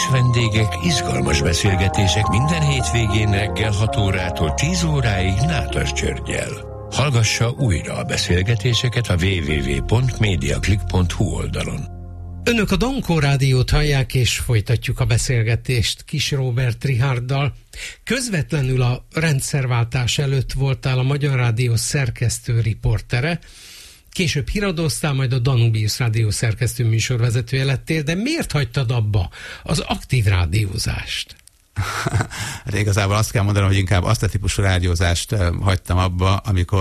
Érdekes vendégek, izgalmas beszélgetések minden hétvégén reggel 6 órától 10 óráig Nádas Györggyel. Hallgassa újra a beszélgetéseket a www.mediaclick.hu oldalon. Önök a Donkó Rádiót hallják, és folytatjuk a beszélgetést Kiss Róbert Richárddal. Közvetlenül a rendszerváltás előtt voltál a Magyar Rádió szerkesztő riportere, később híradóztál, majd a Danubius Rádió szerkesztő műsorvezetője lettél, de miért hagytad abba az aktív rádiózást? Hát igazából azt kell mondanom, hogy inkább azt a típusú rádiózást hagytam abba,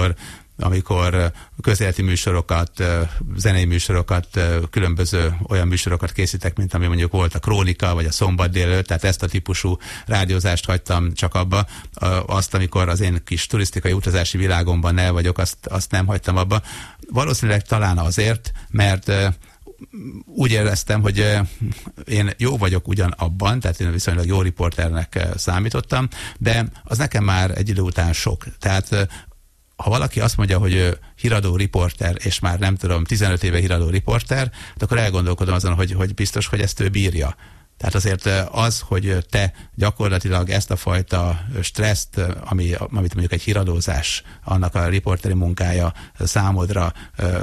amikor közéleti műsorokat, zenei műsorokat, különböző olyan műsorokat készítek, mint ami mondjuk volt a Krónika, vagy a Szombat délelőtt, tehát ezt a típusú rádiózást hagytam csak abba. Azt, amikor az én kis turisztikai utazási világomban el vagyok, azt nem hagytam abba. Valószínűleg talán azért, mert úgy éreztem, hogy én jó vagyok ugyan abban, tehát én viszonylag jó riporternek számítottam, de az nekem már egy idő után sok. Tehát ha valaki azt mondja, hogy híradó riporter, és már nem tudom, 15 éve híradó riporter, akkor elgondolkodom azon, hogy biztos, hogy ezt ő bírja. Tehát azért az, hogy te gyakorlatilag ezt a fajta stresszt, amit mondjuk egy híradózás, annak a riporteri munkája számodra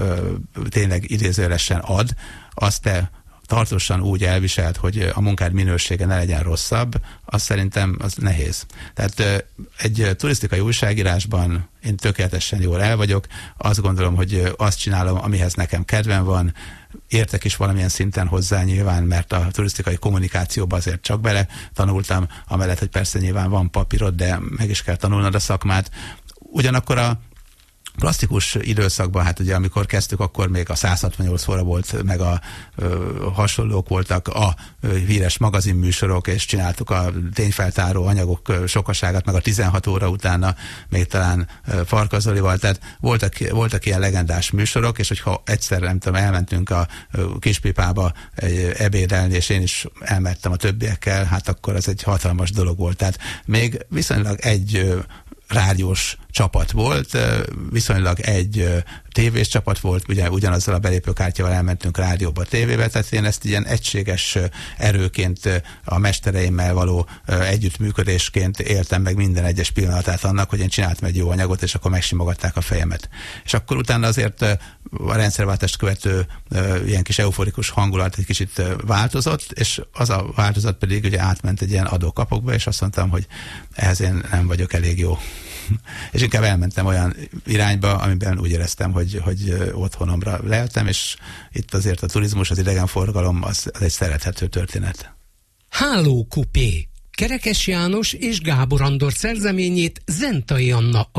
tényleg idézőjelesen ad, azt te tartósan úgy elviselt, hogy a munkád minősége ne legyen rosszabb, az szerintem az nehéz. Tehát egy turisztikai újságírásban én tökéletesen jól el vagyok, azt gondolom, hogy azt csinálom, amihez nekem kedvem van, értek is valamilyen szinten hozzá nyilván, mert a turisztikai kommunikációba azért csak bele tanultam, amellett, hogy persze nyilván van papírod, de meg is kell tanulnod a szakmát. Ugyanakkor a klasszikus időszakban, hát ugye amikor kezdtük, akkor még a 168 óra volt, meg a hasonlók voltak a híres magazinműsorok, és csináltuk a tényfeltáró anyagok sokaságát, meg a 16 óra utána még talán Farkas Zolival, tehát voltak ilyen legendás műsorok, és hogyha egyszer, nem tudom, elmentünk a Kispipába ebédelni, és én is elmentem a többiekkel, hát akkor ez egy hatalmas dolog volt. Tehát még viszonylag egy rádiós csapat volt, viszonylag egy tévés csapat volt, ugye ugyanazzal a belépőkártyával elmentünk rádióba, tévébe, tehát én ezt ilyen egységes erőként a mestereimmel való együttműködésként éltem meg minden egyes pillanatát annak, hogy én csináltam egy jó anyagot, és akkor megsimogatták a fejemet. És akkor utána azért a rendszerváltást követő ilyen kis euforikus hangulat egy kicsit változott, és az a változat pedig ugye átment egy ilyen adókapokba, és azt mondtam, hogy ehhez én nem vagyok elég jó. És inkább elmentem olyan irányba, amiben úgy éreztem, hogy otthonomra leltem, és itt azért a turizmus, az idegenforgalom, az egy szerethető történet. Háló Kupé. Kerekes János és Gábor Andor szerzeményét Zentai Anna